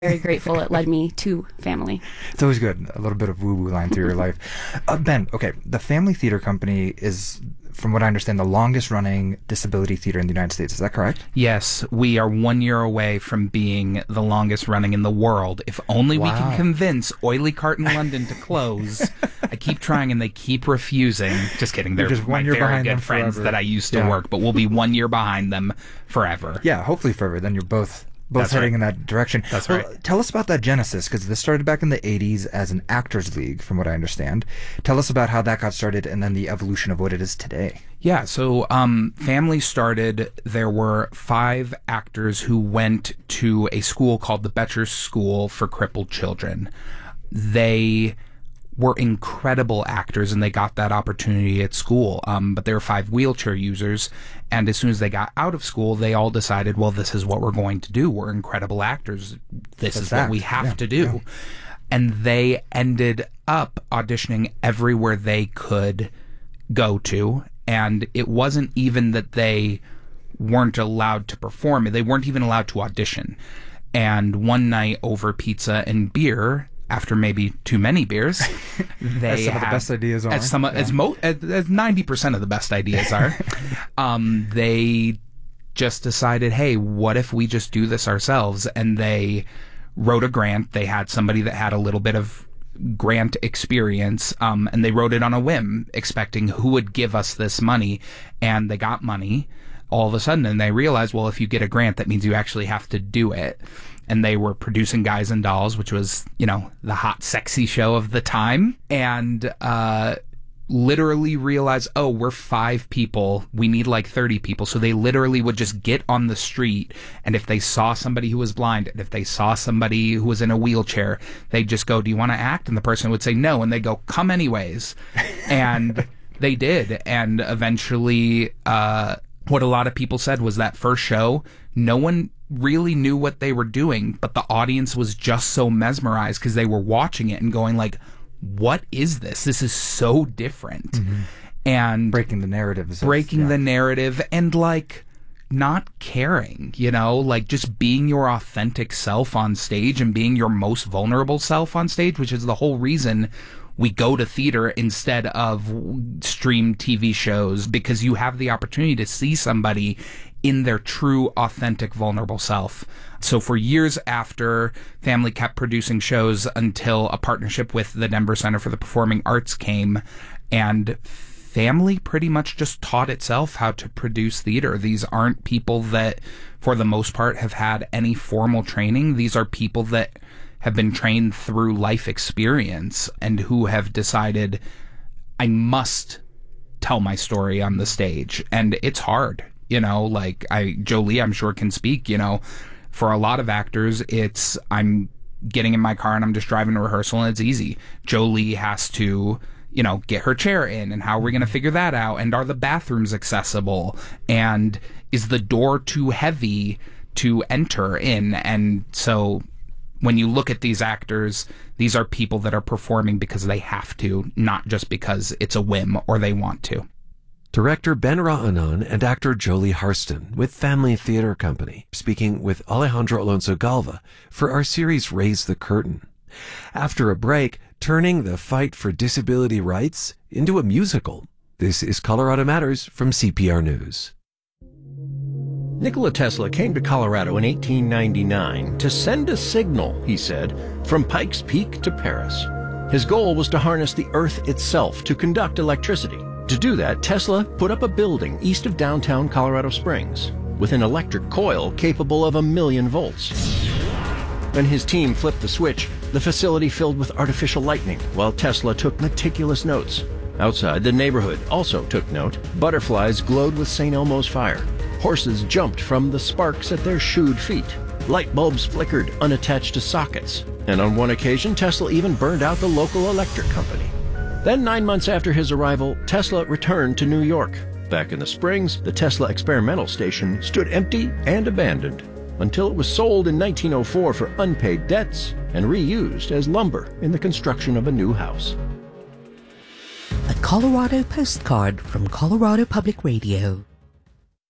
very grateful it led me to family. It's always good. A little bit of woo-woo line through your life. Ben, okay, the Family Theater Company is, from what I understand, the longest running disability theater in the United States. Is that correct? Yes, we are 1 year away from being the longest running in the world. If only we can convince Oily Cart in London to close. I keep trying and they keep refusing. Just kidding. They're just my 1 year very behind them good friends forever. that I used to work, but we'll be 1 year behind them forever. Yeah, hopefully forever. Then you're both That's heading right. in that direction. That's Well, right. Tell us about that genesis, because this started back in the 80s as an actors league, from what I understand. Tell us about how that got started and then the evolution of what it is today. Yeah, so Family started, there were 5 actors who went to a school called the Betcher School for Crippled Children. They were incredible actors and they got that opportunity at school, but they were 5 wheelchair users, and as soon as they got out of school, they all decided, well, this is what we're going to do. We're incredible actors. This is what we have to do. Yeah. And they ended up auditioning everywhere they could go to, and it wasn't even that they weren't allowed to perform. They weren't even allowed to audition. And one night over pizza and beer, after maybe too many beers, they as some of the best ideas are. As 90% of the best ideas are. They just decided, hey, what if we just do this ourselves? And they wrote a grant. They had somebody that had a little bit of grant experience, and they wrote it on a whim, expecting who would give us this money. And they got money all of a sudden, and they realized, well, if you get a grant, that means you actually have to do it. And they were producing Guys and Dolls, which was, the hot, sexy show of the time. And literally realized, oh, we're 5 people. We need like 30 people. So they literally would just get on the street. And if they saw somebody who was blind, and if they saw somebody who was in a wheelchair, they'd just go, do you want to act? And the person would say no. And they'd go, come anyways. And they did. And eventually, what a lot of people said was that first show, no one really knew what they were doing, but the audience was just so mesmerized because they were watching it and going like, what is this? This is so different. Mm-hmm. And breaking the narratives. The narrative and like not caring, like just being your authentic self on stage and being your most vulnerable self on stage, which is the whole reason we go to theater instead of stream TV shows, because you have the opportunity to see somebody in their true, authentic, vulnerable self. So for years after, Family kept producing shows until a partnership with the Denver Center for the Performing Arts came, and Family pretty much just taught itself how to produce theater. These aren't people that, for the most part, have had any formal training. These are people that have been trained through life experience and who have decided, I must tell my story on the stage. And it's hard, Jolie, I'm sure, can speak, for a lot of actors, it's, I'm getting in my car and I'm just driving to rehearsal and it's easy. Jolie has to, get her chair in, and how are we going to figure that out? And are the bathrooms accessible? And is the door too heavy to enter in? And so when you look at these actors, these are people that are performing because they have to, not just because it's a whim or they want to. Director Ben Ra'anan and actor Jolie Harston with Family Theater Company, speaking with Alejandro Alonso Galva for our series Raise the Curtain. After a break, turning the fight for disability rights into a musical. This is Colorado Matters from CPR News. Nikola Tesla came to Colorado in 1899 to send a signal, he said, from Pikes Peak to Paris. His goal was to harness the Earth itself to conduct electricity. To do that, Tesla put up a building east of downtown Colorado Springs with an electric coil capable of 1,000,000 volts. When his team flipped the switch, the facility filled with artificial lightning while Tesla took meticulous notes. Outside, the neighborhood also took note. Butterflies glowed with St. Elmo's fire. Horses jumped from the sparks at their shoed feet. Light bulbs flickered unattached to sockets. And on one occasion, Tesla even burned out the local electric company. Then 9 months after his arrival, Tesla returned to New York. Back in the Springs, the Tesla experimental station stood empty and abandoned until it was sold in 1904 for unpaid debts and reused as lumber in the construction of a new house. A Colorado postcard from Colorado Public Radio.